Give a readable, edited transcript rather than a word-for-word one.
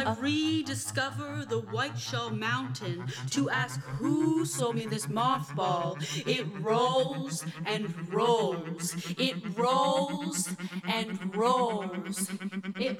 rediscover the White Shell Mountain to ask who sold me this mothball. It rolls and rolls. It rolls and rolls. It